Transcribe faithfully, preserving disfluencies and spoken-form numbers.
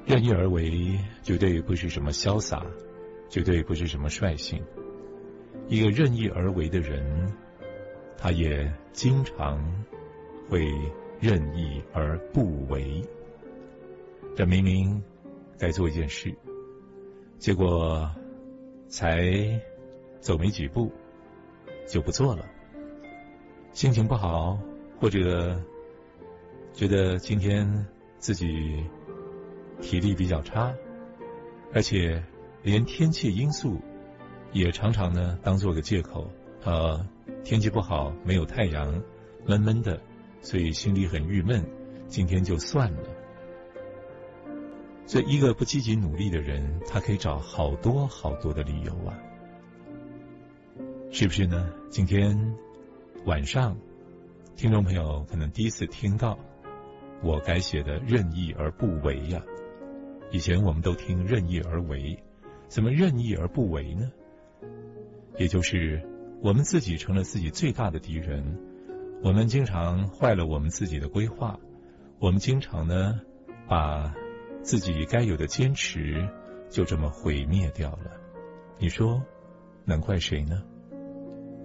任意而为绝对不是什么潇洒，绝对不是什么率性。一个任意而为的人，他也经常会任意而不为。这明明该做一件事，结果才走没几步就不做了。心情不好，或者觉得今天自己体力比较差，而且连天气因素也常常呢当做个借口。呃，天气不好，没有太阳，闷闷的，所以心里很郁闷，今天就算了。所以一个不积极努力的人，他可以找好多好多的理由啊，是不是呢？今天晚上听众朋友可能第一次听到我改写的任意而不为呀、啊。以前我们都听任意而为，怎么任意而不为呢？也就是我们自己成了自己最大的敌人，我们经常坏了我们自己的规划，我们经常呢把自己该有的坚持就这么毁灭掉了。你说能怪谁呢？